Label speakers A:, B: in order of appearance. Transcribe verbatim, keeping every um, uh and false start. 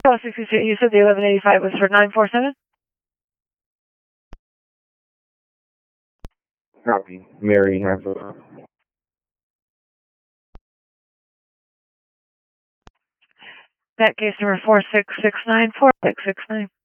A: Oh, sixty-two, you said the eleven eighty-five was for nine four seven?
B: Copy. Mary has a...
A: That case number four six six nine four six six nine.